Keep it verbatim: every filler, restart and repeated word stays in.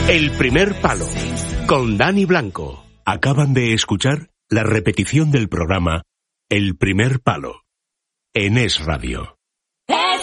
El primer palo, con Dani Blanco. Acaban de escuchar la repetición del programa El primer palo, en Es Radio.